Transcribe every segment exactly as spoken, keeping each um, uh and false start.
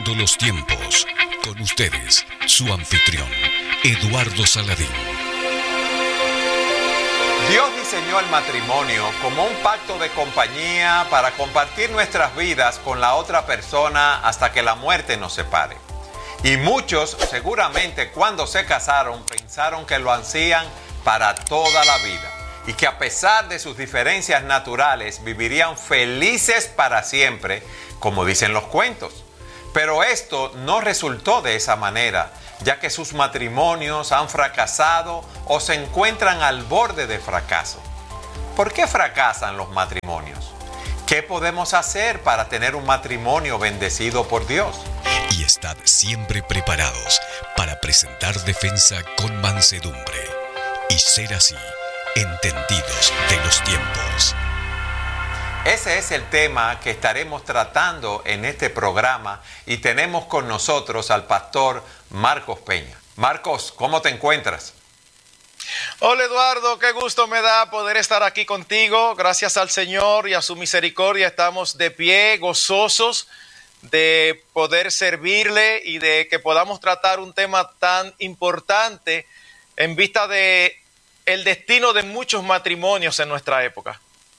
Desafiando los tiempos. Con ustedes, su anfitrión, Eduardo Saladín. Dios diseñó el matrimonio como un pacto de compañía para compartir nuestras vidas con la otra persona hasta que la muerte nos separe. Y muchos, seguramente, cuando se casaron, pensaron que lo hacían para toda la vida y que a pesar de sus diferencias naturales, vivirían felices para siempre, como dicen los cuentos. Pero esto no resultó de esa manera, ya que sus matrimonios han fracasado o se encuentran al borde de fracaso. ¿Por qué fracasan los matrimonios? ¿Qué podemos hacer para tener un matrimonio bendecido por Dios? Y estad siempre preparados para presentar defensa con mansedumbre y ser así entendidos de los tiempos. Ese es el tema que estaremos tratando en este programa y tenemos con nosotros al pastor Marcos Peña. Marcos, ¿cómo te encuentras? Hola Eduardo, qué gusto me da poder estar aquí contigo. Gracias al Señor y a su misericordia estamos de pie, gozosos de poder servirle y de que podamos tratar un tema tan importante en vista de el destino de muchos matrimonios en nuestra época.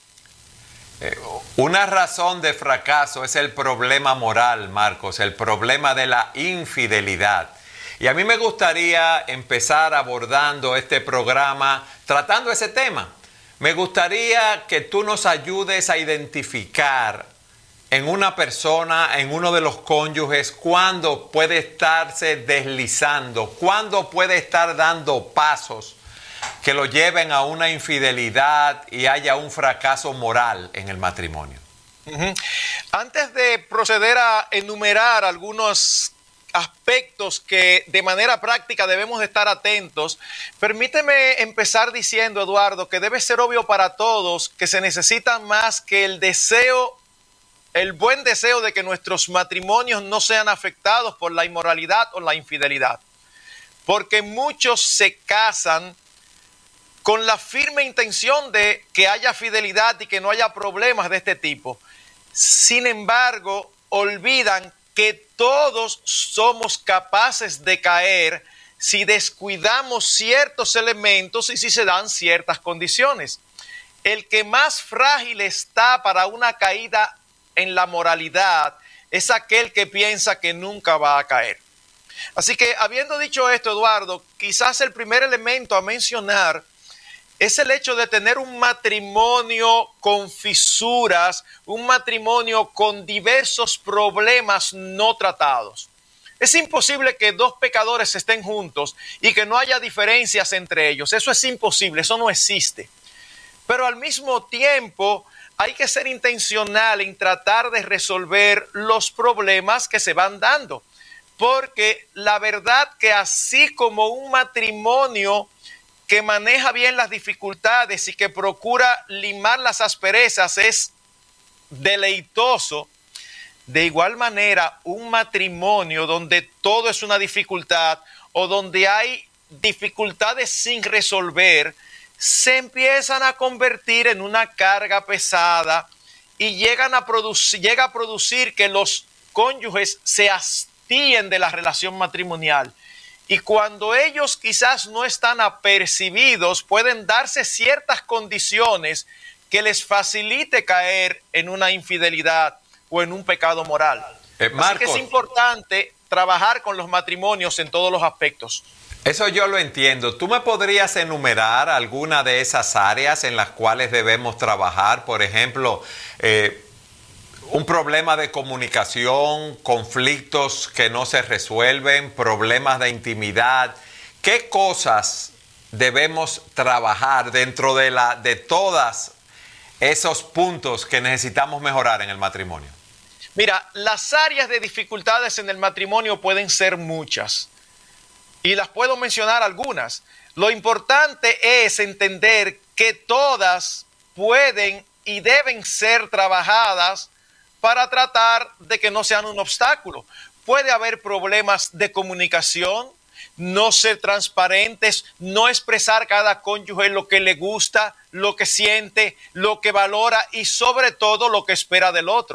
Eh, una razón de fracaso es el problema moral, Marcos, el problema de la infidelidad. Y a mí me gustaría empezar abordando este programa tratando ese tema. Me gustaría que tú nos ayudes a identificar en una persona, en uno de los cónyuges, cuándo puede estarse deslizando, cuándo puede estar dando pasos que lo lleven a una infidelidad y haya un fracaso moral en el matrimonio. Uh-huh. Antes de proceder a enumerar algunos aspectos que de manera práctica debemos de estar atentos, permíteme empezar diciendo, Eduardo, que debe ser obvio para todos que se necesita más que el deseo, el buen deseo de que nuestros matrimonios no sean afectados por la inmoralidad o la infidelidad. Porque muchos se casan con la firme intención de que haya fidelidad y que no haya problemas de este tipo. Sin embargo, olvidan que todos somos capaces de caer si descuidamos ciertos elementos y si se dan ciertas condiciones. El que más frágil está para una caída en la moralidad es aquel que piensa que nunca va a caer. Así que, habiendo dicho esto, Eduardo, quizás el primer elemento a mencionar es el hecho de tener un matrimonio con fisuras, un matrimonio con diversos problemas no tratados. Es imposible que dos pecadores estén juntos y que no haya diferencias entre ellos. Eso es imposible, eso no existe. Pero al mismo tiempo hay que ser intencional en tratar de resolver los problemas que se van dando. Porque la verdad que así como un matrimonio que maneja bien las dificultades y que procura limar las asperezas es deleitoso, de igual manera un matrimonio donde todo es una dificultad o donde hay dificultades sin resolver, se empiezan a convertir en una carga pesada y llegan a producir, llega a producir que los cónyuges se hastíen de la relación matrimonial. Y cuando ellos quizás no están apercibidos, pueden darse ciertas condiciones que les facilite caer en una infidelidad o en un pecado moral. Eh, Marcos, Así que es importante trabajar con los matrimonios en todos los aspectos. Eso yo lo entiendo. ¿Tú me podrías enumerar alguna de esas áreas en las cuales debemos trabajar? Por ejemplo, eh, un problema de comunicación, conflictos que no se resuelven, problemas de intimidad. ¿Qué cosas debemos trabajar dentro de, la, de todos esos puntos que necesitamos mejorar en el matrimonio? Mira, las áreas de dificultades en el matrimonio pueden ser muchas y las puedo mencionar algunas. Lo importante es entender que todas pueden y deben ser trabajadas para tratar de que no sean un obstáculo. Puede haber problemas de comunicación, no ser transparentes, no expresar cada cónyuge lo que le gusta, lo que siente, lo que valora y sobre todo lo que espera del otro.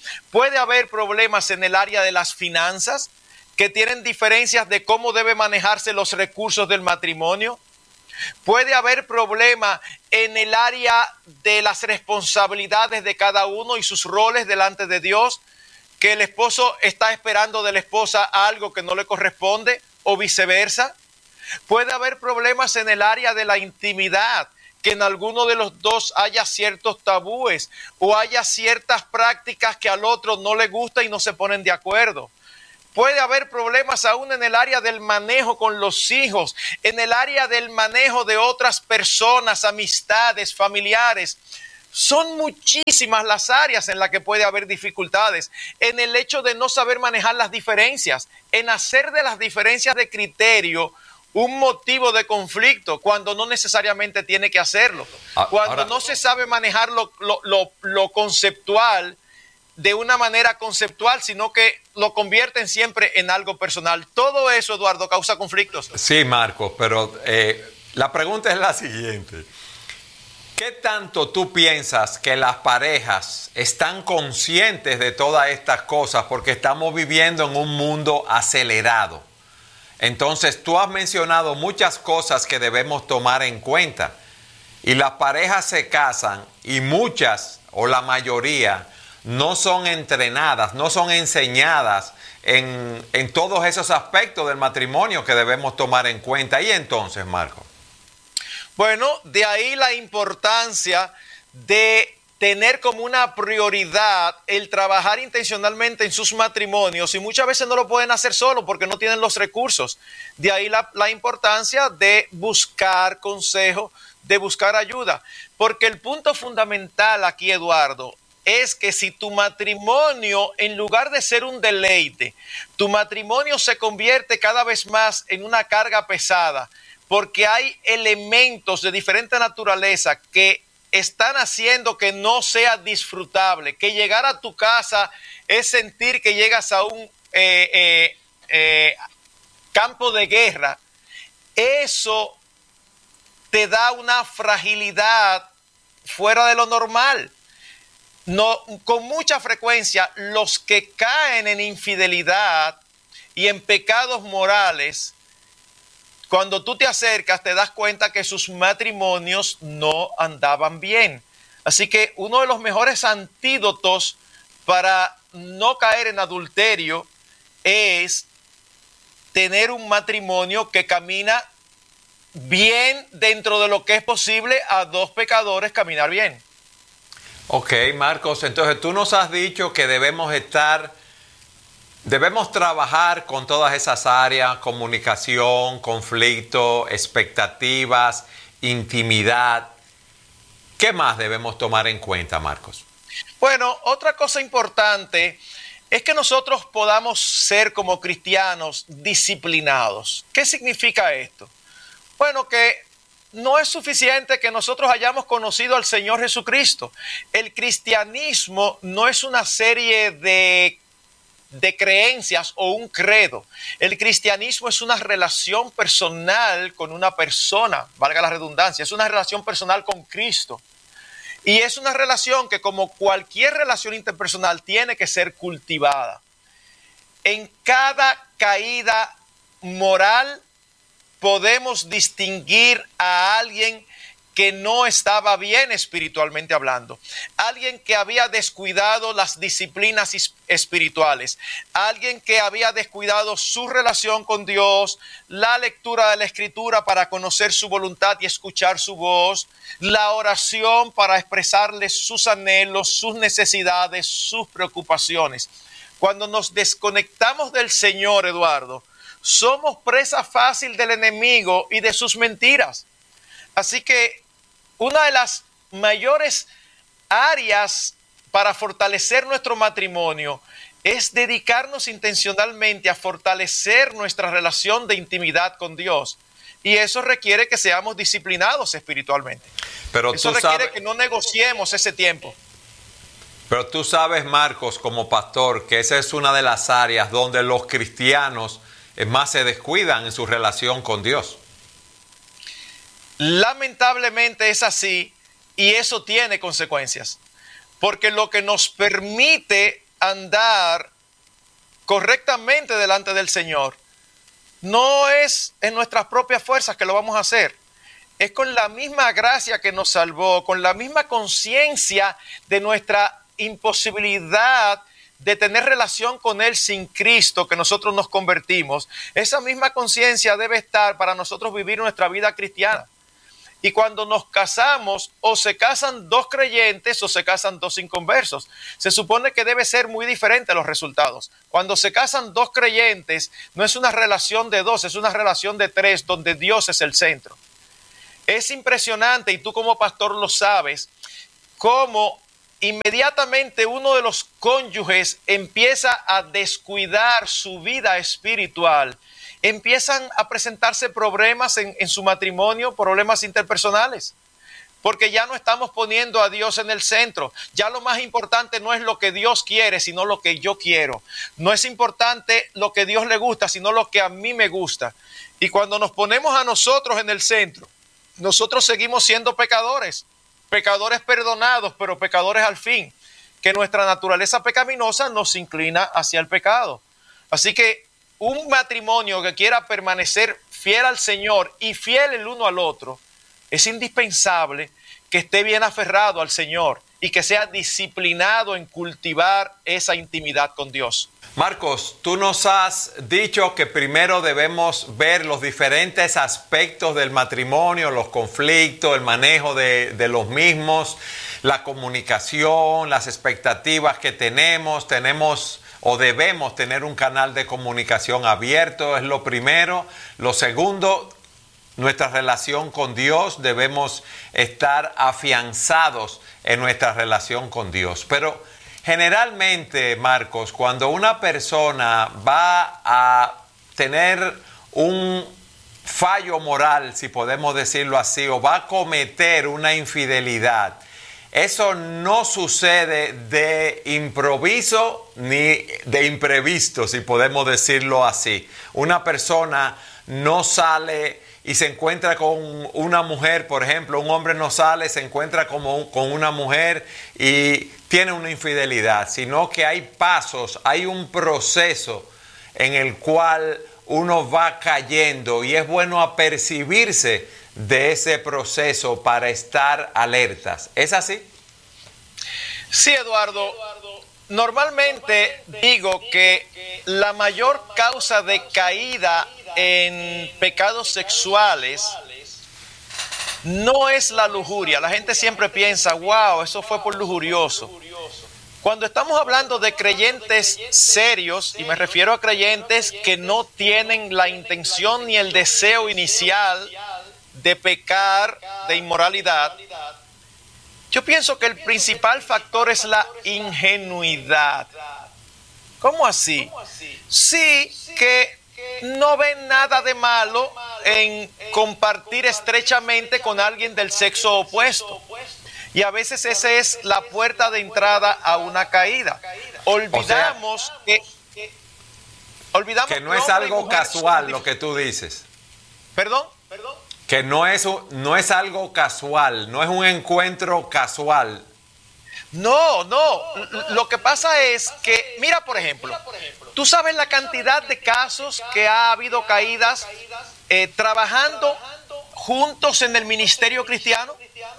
Puede haber problemas en el área de las finanzas, que tienen diferencias de cómo deben manejarse los recursos del matrimonio. Puede haber problemas en el área de las responsabilidades de cada uno y sus roles delante de Dios, que el esposo está esperando de la esposa algo que no le corresponde o viceversa. Puede haber problemas en el área de la intimidad, que en alguno de los dos haya ciertos tabúes o haya ciertas prácticas que al otro no le gusta y no se ponen de acuerdo. Puede haber problemas aún en el área del manejo con los hijos, en el área del manejo de otras personas, amistades, familiares. Son muchísimas las áreas en las que puede haber dificultades. En el hecho de no saber manejar las diferencias, en hacer de las diferencias de criterio un motivo de conflicto cuando no necesariamente tiene que hacerlo. Cuando Ahora, no se sabe manejar lo, lo, lo, lo conceptual de una manera conceptual, sino que lo convierten siempre en algo personal. Todo eso, Eduardo, causa conflictos. Sí, Marcos, pero eh, la pregunta es la siguiente. ¿Qué tanto tú piensas que las parejas están conscientes de todas estas cosas? Porque estamos viviendo en un mundo acelerado. Entonces, tú has mencionado muchas cosas que debemos tomar en cuenta. Y las parejas se casan y muchas, o la mayoría, no son entrenadas, no son enseñadas en, en todos esos aspectos del matrimonio que debemos tomar en cuenta. Y entonces, Marco. Bueno, de ahí la importancia de tener como una prioridad el trabajar intencionalmente en sus matrimonios, y muchas veces no lo pueden hacer solo porque no tienen los recursos. De ahí la, la importancia de buscar consejo, de buscar ayuda. Porque el punto fundamental aquí, Eduardo, es que si tu matrimonio, en lugar de ser un deleite, tu matrimonio se convierte cada vez más en una carga pesada, porque hay elementos de diferente naturaleza que están haciendo que no sea disfrutable, que llegar a tu casa es sentir que llegas a un eh, eh, eh, campo de guerra. Eso te da una fragilidad fuera de lo normal. No, con mucha frecuencia los que caen en infidelidad y en pecados morales, cuando tú te acercas te das cuenta que sus matrimonios no andaban bien. Así que uno de los mejores antídotos para no caer en adulterio es tener un matrimonio que camina bien dentro de lo que es posible a dos pecadores caminar bien. Ok, Marcos, entonces tú nos has dicho que debemos estar, debemos trabajar con todas esas áreas: comunicación, conflicto, expectativas, intimidad. ¿Qué más debemos tomar en cuenta, Marcos? Bueno, otra cosa importante es que nosotros podamos ser como cristianos disciplinados. ¿Qué significa esto? Bueno, que no es suficiente que nosotros hayamos conocido al Señor Jesucristo. El cristianismo no es una serie de, de creencias o un credo. El cristianismo es una relación personal con una persona, valga la redundancia, es una relación personal con Cristo. Y es una relación que, como cualquier relación interpersonal, tiene que ser cultivada. En cada caída moral podemos distinguir a alguien que no estaba bien espiritualmente hablando, alguien que había descuidado las disciplinas espirituales, alguien que había descuidado su relación con Dios, la lectura de la Escritura para conocer su voluntad y escuchar su voz, la oración para expresarle sus anhelos, sus necesidades, sus preocupaciones. Cuando nos desconectamos del Señor, Eduardo, somos presa fácil del enemigo y de sus mentiras. Así que una de las mayores áreas para fortalecer nuestro matrimonio es dedicarnos intencionalmente a fortalecer nuestra relación de intimidad con Dios. Y eso requiere que seamos disciplinados espiritualmente. Pero eso tú requiere sabes, que no negociemos ese tiempo. Pero tú sabes, Marcos, como pastor, que esa es una de las áreas donde los cristianos más se descuidan en su relación con Dios. Lamentablemente es así, y eso tiene consecuencias, porque lo que nos permite andar correctamente delante del Señor, no es en nuestras propias fuerzas que lo vamos a hacer. Es con la misma gracia que nos salvó, con la misma conciencia de nuestra imposibilidad de tener relación con Él sin Cristo, que nosotros nos convertimos. Esa misma conciencia debe estar para nosotros vivir nuestra vida cristiana. Y cuando nos casamos, o se casan dos creyentes o se casan dos inconversos. Se supone que debe ser muy diferente los resultados. Cuando se casan dos creyentes, no es una relación de dos, es una relación de tres, donde Dios es el centro. Es impresionante, y tú como pastor lo sabes, cómo inmediatamente uno de los cónyuges empieza a descuidar su vida espiritual. Empiezan a presentarse problemas en, en su matrimonio, problemas interpersonales, porque ya no estamos poniendo a Dios en el centro. Ya lo más importante no es lo que Dios quiere, sino lo que yo quiero. No es importante lo que Dios le gusta, sino lo que a mí me gusta. Y cuando nos ponemos a nosotros en el centro, nosotros seguimos siendo pecadores, pecadores perdonados, pero pecadores al fin, que nuestra naturaleza pecaminosa nos inclina hacia el pecado. Así que un matrimonio que quiera permanecer fiel al Señor y fiel el uno al otro, es indispensable que esté bien aferrado al Señor y que sea disciplinado en cultivar esa intimidad con Dios. Marcos, tú nos has dicho que primero debemos ver los diferentes aspectos del matrimonio, los conflictos, el manejo de, de los mismos, la comunicación, las expectativas que tenemos, tenemos o debemos tener un canal de comunicación abierto, es lo primero. Lo segundo, nuestra relación con Dios, debemos estar afianzados en nuestra relación con Dios. Pero generalmente, Marcos, cuando una persona va a tener un fallo moral, si podemos decirlo así, o va a cometer una infidelidad, eso no sucede de improviso ni de imprevisto, si podemos decirlo así. Una persona no sale y se encuentra con una mujer, por ejemplo, un hombre no sale, se encuentra como, con una mujer y tiene una infidelidad, sino que hay pasos, hay un proceso en el cual uno va cayendo y es bueno apercibirse de ese proceso para estar alertas. ¿Es así? Sí, Eduardo. Normalmente digo que la mayor causa de caída en pecados sexuales no es la lujuria. La gente siempre piensa, wow, eso fue por lujurioso. Cuando estamos hablando de creyentes serios, y me refiero a creyentes que no tienen la intención ni el deseo inicial de pecar, de inmoralidad, yo pienso que el principal factor es la ingenuidad. ¿Cómo así? Sí, que no ven nada de malo en compartir estrechamente con alguien del sexo opuesto. Y a veces esa es la puerta de entrada a una caída. Olvidamos o sea, que... Olvidamos que no es algo casual lo que tú dices. ¿Perdón? ¿Perdón? Que no es, no es algo casual, no es un encuentro casual. No, no. Lo que pasa es que, mira, por ejemplo, tú sabes la cantidad de casos que ha habido caídas eh, trabajando juntos en el ministerio cristiano.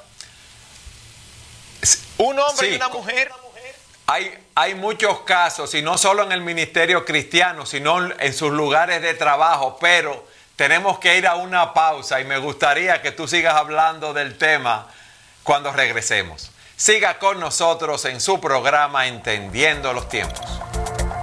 Un hombre sí, y una mujer. Hay, hay muchos casos, y no solo en el ministerio cristiano, sino en sus lugares de trabajo, pero tenemos que ir a una pausa y me gustaría que tú sigas hablando del tema cuando regresemos. Siga con nosotros en su programa Entendiendo los Tiempos.